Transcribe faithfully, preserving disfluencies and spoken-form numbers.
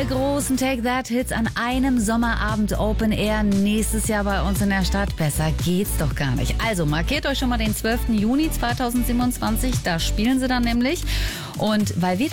Alle großen Take That Hits an einem Sommerabend Open Air nächstes Jahr bei uns in der Stadt. Besser geht's doch gar nicht. Also markiert euch schon mal den zwölften Juni zweitausendsiebenundzwanzig. Da spielen sie dann nämlich. Und weil wir